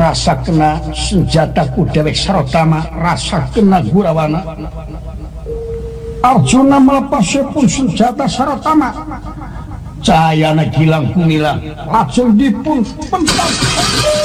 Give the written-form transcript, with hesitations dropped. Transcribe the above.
rasa kena senjataku dewek sarotama rasa kena Gurawana Arjuna melepasipun senjata sarotama cahayana gilang kumilang lajeng dipun pentak